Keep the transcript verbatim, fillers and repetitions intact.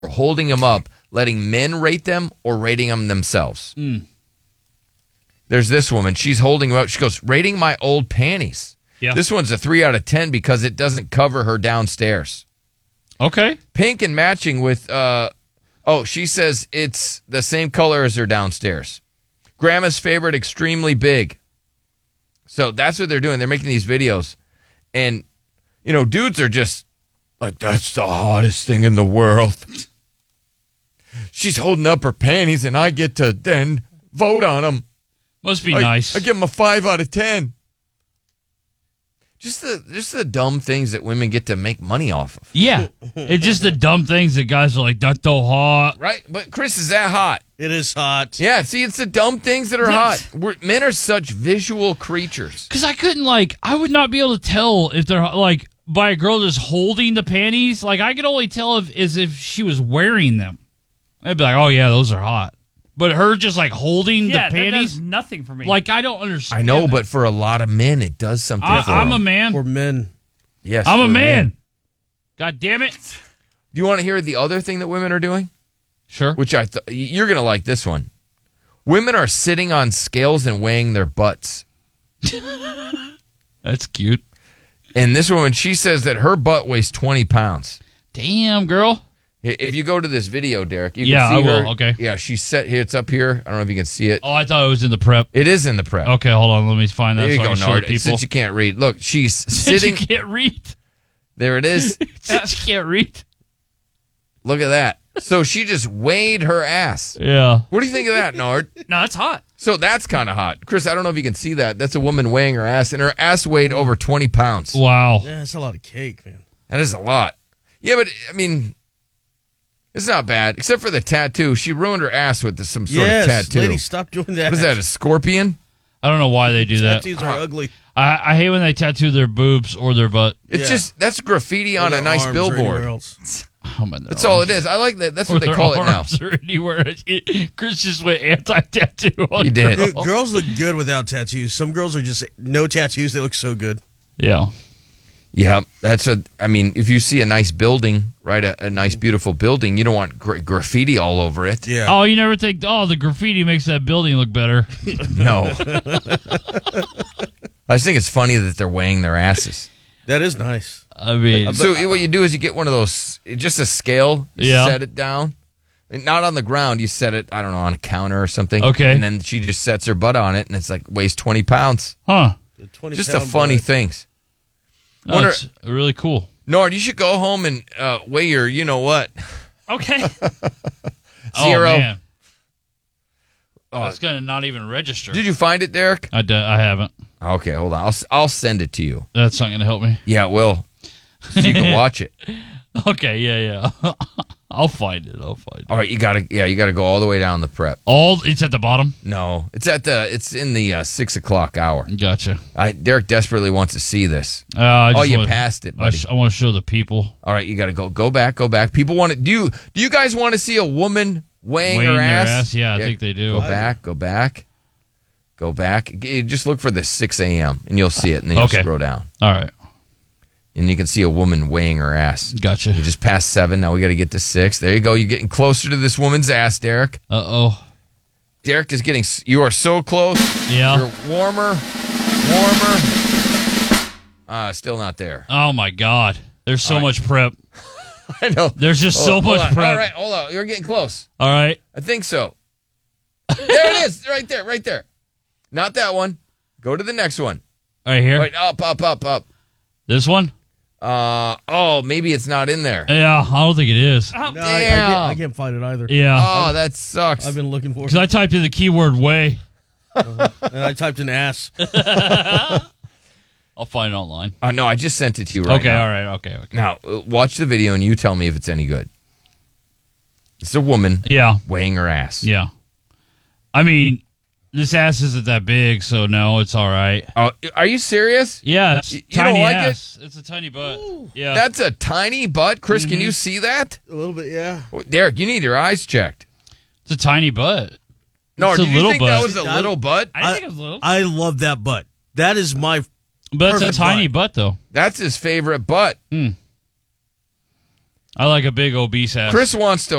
holding them up, letting men rate them or rating them themselves. Mm. There's this woman. She's holding them up. She goes, rating my old panties. Yeah. This one's a three out of ten because it doesn't cover her downstairs. Okay. Pink and matching with, uh, oh, she says it's the same color as her downstairs. Grandma's favorite, extremely big. So that's what they're doing. They're making these videos. And, you know, dudes are just like, that's the hottest thing in the world. She's holding up her panties, and I get to then vote on them. Must be I, nice. I give them a five out of ten. Just the just the dumb things that women get to make money off of. Yeah. It's just the dumb things that guys are like, that's so hot. Right? But Chris, is that hot? It is hot. Yeah, see, it's the dumb things that are Yes. hot. We're, men are such visual creatures. Because I couldn't, like, I would not be able to tell if they're, like, by a girl just holding the panties. Like, I could only tell if as if she was wearing them. I'd be like, oh, yeah, those are hot. But her just, like, holding Yeah, the that panties, does nothing for me. like, I don't understand. I know, that. but for a lot of men, it does something I, for I'm them. a man. For men. Yes, I'm a for man. God damn it. Do you want to hear the other thing that women are doing? Sure. Which I th- you're going to like this one. Women are sitting on scales and weighing their butts. That's cute. And this woman, she says that her butt weighs twenty pounds. Damn, girl. I- If you go to this video, Derek, you Yeah, can see I will. her. Okay. Yeah, she's set here. It's up here. I don't know if you can see it. Oh, I thought it was in the prep. It is in the prep. Okay, hold on. Let me find that There you so I go, can show Nard. the people. Since you can't read. Look, she's Since sitting. you can't read. There it is. Since you can't read. Look at that. So she just weighed her ass. Yeah. What do you think of that, Nard? no, it's hot. So that's kind of hot. Chris, I don't know if you can see that. That's a woman weighing her ass, and her ass weighed over twenty pounds. Wow. Yeah, that's a lot of cake, man. That is a lot. Yeah, but, I mean, it's not bad. Except for the tattoo. She ruined her ass with some sort yes, of tattoo. lady, stop doing that. What is that, a scorpion? I don't know why they do that. Tattoos are ugly. I, I hate when they tattoo their boobs or their butt. It's Yeah. just, that's graffiti on Or a their nice arms or anywhere billboard. else. Oh, man, That's all it is. I like that. That's Or what they their call it now. arms or anywhere. Chris just went anti-tattoo on You did. Dude, girls look good without tattoos. Some girls are just no tattoos. They look so good. Yeah. Yeah, that's a. I mean, if you see a nice building, right, a, a nice, beautiful building, you don't want gra- graffiti all over it. Yeah. Oh, you never think, oh, the graffiti makes that building look better. No. I just think it's funny that they're weighing their asses. That is nice. I mean, So what you do is you get one of those, just a scale, you Yeah. set it down. And not on the ground, you set it, I don't know, on a counter or something. Okay. And then she just sets her butt on it, and it's like, weighs twenty pounds. huh. The twenty Just the pound funny butt. things. No, Wonder- it's really cool. Nord, you should go home and uh, weigh your, you know what. Okay. Zero. Oh, man. Oh. That's going to not even register. Did you find it, Derek? I, d- I haven't. Okay, hold on. I'll, s- I'll send it to you. That's not going to help me. Yeah, it will. So you can watch it. Okay, yeah, yeah. I'll find it. I'll find it. All right, you gotta, yeah, you gotta go all the way down the prep. All it's at the bottom. No, it's at the, it's in the uh, six o'clock hour. Gotcha. I, Derek desperately wants to see this. Uh, I Oh, just you wanna- passed it, I, buddy. sh- I want to show the people All right, you gotta go, go back, go back. People want to. Do you, do you guys want to see a woman weighing, weighing her their ass? ass. Yeah, I think they do. Go back, go back, go back. G- Just look for the six a.m. and you'll see it, and then you'll Okay. scroll down, All right, and you can see a woman weighing her ass. gotcha. You just passed seven. Now we got to get to six. There you go. You're getting closer to this woman's ass, Derek. Uh oh. Derek is getting. s- You are so close. Yeah. You're warmer, warmer. Uh, still not there. Oh my God. There's so much prep. I know. There's just Hold so on, hold much on. prep. All right, hold on. You're getting close. All right. I think so. There it is. Right there. Right there. Not that one. Go to the next one. Right here. Right up, up, up, up. This one. Uh oh, maybe it's not in there. Yeah, I don't think it is. Oh, No, I, I, Damn. can't, I can't find it either. Yeah. Oh, that sucks. I've been looking for Because it. I typed in the keyword "way." And I typed in ass. I'll find it online. Uh, no, I just sent it to you right okay. now. All right. Okay. Okay. Now, uh, watch the video and you tell me if it's any good. It's a woman Yeah. weighing her ass. Yeah. I mean, this ass isn't that big, so no, it's all right. Oh, are you serious? Yeah, it's You- you don't tiny like it? ass. It's a tiny butt. Yeah. That's a tiny butt. Chris, Mm-hmm. can you see that? A little bit, yeah. Derek, you need your eyes checked. It's a tiny butt. No, It's a did you little think that butt. was a little butt? I think it was a little. I love that butt. That is my. But it's a Perfect tiny butt. butt, though. That's his favorite butt. Hmm. I like a big obese ass. Chris wants to